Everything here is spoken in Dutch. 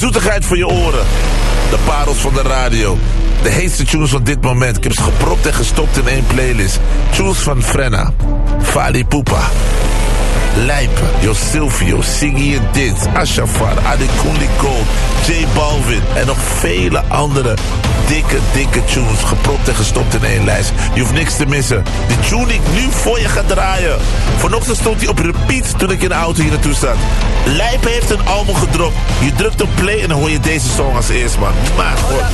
zoetigheid voor je oren. De parels van de radio. De heetste tunes van dit moment. Ik heb ze gepropt en gestopt in één playlist. Tunes van Frenna, Fali Poupa, Lijpen, Jos Silvio, Siggy en Dit, Ashafar, Adekunle Gold, J Balvin en nog vele andere dikke tunes. Gepropt en gestopt in één lijst. Je hoeft niks te missen. De tune die ik nu voor je ga draaien. Vanochtend stond hij op repeat toen ik in de auto hier naartoe zat. Lijpen heeft een album gedropt. Je drukt op play en dan hoor je deze song als eerst, man. Maar god.